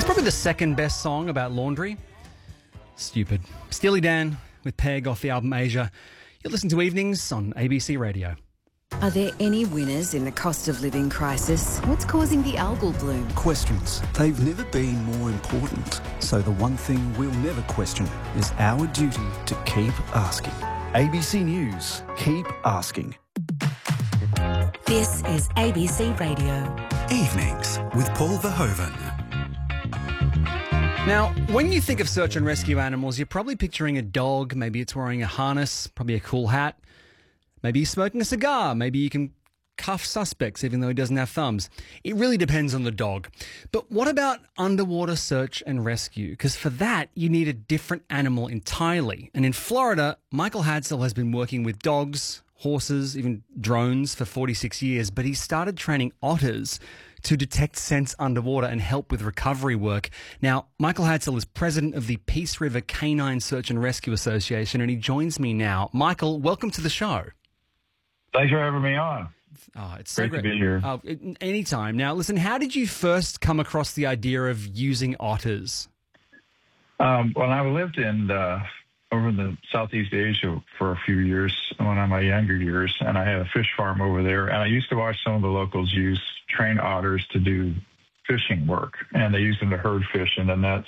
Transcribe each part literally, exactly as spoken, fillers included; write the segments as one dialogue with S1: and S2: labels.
S1: It's probably the second best song about laundry. Stupid. Steely Dan with Peg off the album Asia. You're listening to Evenings on A B C Radio.
S2: Are there any winners in the cost of living crisis? What's causing the algal bloom?
S3: Questions. They've never been more important. So the one thing we'll never question is our duty to keep asking. A B C News. Keep asking.
S2: This is A B C Radio.
S4: Evenings with Paul Verhoeven.
S1: Now, when you think of search and rescue animals, you're probably picturing a dog. Maybe it's wearing a harness, probably a cool hat. Maybe he's smoking a cigar. Maybe you can cuff suspects even though he doesn't have thumbs. It really depends on the dog. But what about underwater search and rescue? Because for that, you need a different animal entirely. And in Florida, Michael Hadsell has been working with dogs, horses, even drones for forty-six years, but he started training otters to detect scents underwater and help with recovery work. Now, Michael Hadsell is president of the Peace River Canine Search and Rescue Association, and he joins me now. Michael, welcome to the show.
S5: Thanks for having me on.
S1: Oh, it's so
S5: great,
S1: great
S5: to be here.
S1: Oh, anytime. Now, listen, how did you first come across the idea of using otters?
S5: Um, well, I lived in uh, over in the Southeast Asia for a few years when in my younger years, and I had a fish farm over there. And I used to watch some of the locals use train otters to do fishing work, and they used them to herd fish in the nets.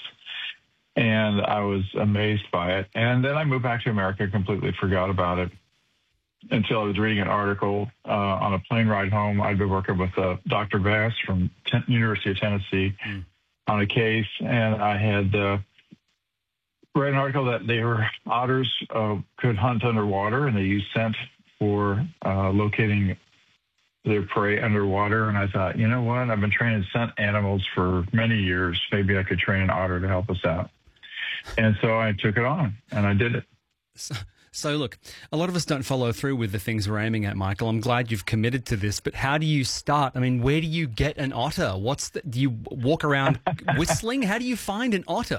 S5: And I was amazed by it. And then I moved back to America, completely forgot about it until I was reading an article uh, on a plane ride home. I'd been working with uh, Doctor Bass from Ten- University of Tennessee mm. on a case, and I had uh, read an article that they were otters uh, could hunt underwater, and they use scent for uh, locating their prey underwater. And I thought, you know what? I've been training scent animals for many years. Maybe I could train an otter to help us out. And so I took it on, and I did it.
S1: So, so look, a lot of us don't follow through with the things we're aiming at, Michael. I'm glad you've committed to this, but how do you start? I mean, where do you get an otter? What's the, do you walk around whistling? How do you find an otter?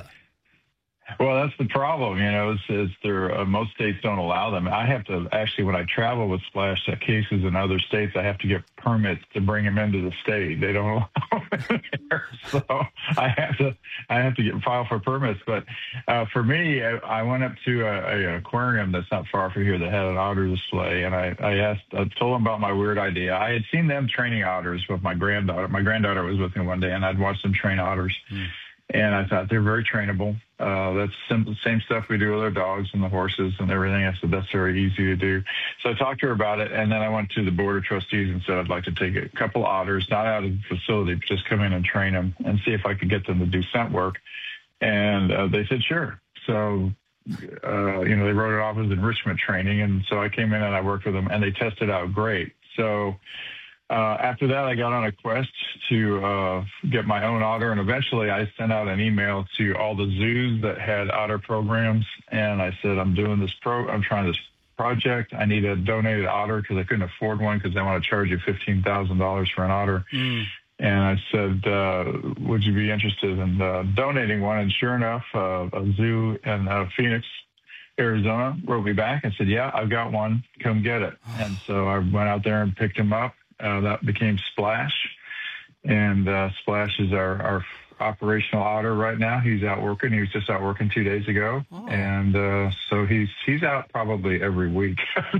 S5: Well, that's the problem, you know, is, is there, uh, most states don't allow them. I have to actually, when I travel with splash cases in other states, I have to get permits to bring them into the state. They don't allow them here. So I have to, I have to get file for permits. But uh, for me, I, I went up to a, a aquarium that's not far from here that had an otter display. And I, I asked, I told them about my weird idea. I had seen them training otters with my granddaughter. My granddaughter was with me one day, and I'd watched them train otters. Mm. And I thought they're very trainable. Uh, that's simple, same stuff we do with our dogs and the horses and everything. I said, that's very easy to do. So I talked to her about it, and then I went to the board of trustees and said I'd like to take a couple otters, not out of the facility, but just come in and train them and see if I could get them to do scent work. And uh, they said, sure. So, uh, you know, they wrote it off as enrichment training. And so I came in and I worked with them, and they tested out great. So Uh, after that, I got on a quest to uh, get my own otter, and eventually I sent out an email to all the zoos that had otter programs, and I said, I'm doing this pro, I'm trying this project. I need a donated otter because I couldn't afford one because they want to charge you fifteen thousand dollars for an otter. Mm. And I said, uh, would you be interested in uh, donating one? And sure enough, uh, a zoo in uh, Phoenix, Arizona wrote me back and said, yeah, I've got one. Come get it. And so I went out there and picked him up. Uh, that became Splash, and uh, Splash is our, our operational otter right now. He's out working. He was just out working two days ago, oh. and uh, so he's he's out probably every week.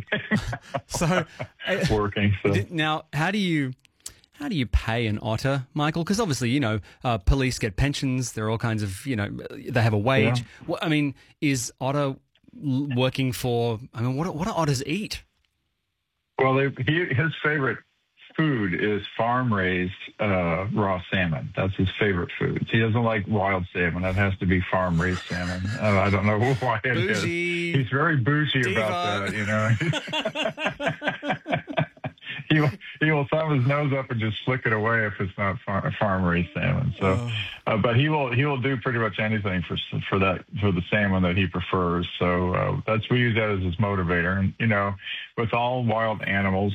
S1: so
S5: working. So.
S1: Now, how do you how do you pay an otter, Michael? Because obviously, you know, uh, police get pensions. There are all kinds of, you know, they have a wage. Yeah. Well, I mean, is Otter working for? I mean, what what do otters eat?
S5: Well, they, he, his favorite food is farm-raised uh, raw salmon. That's his favorite food. He doesn't like wild salmon. That has to be farm-raised salmon. Uh, I don't know why it is. He's very bougie Diva. about that, you know. he, will, he will thumb his nose up and just flick it away if it's not far, farm-raised salmon. So, oh. uh, but he will he will do pretty much anything for for that for the salmon that he prefers. So uh, that's we use that as his motivator. And you know, with all wild animals,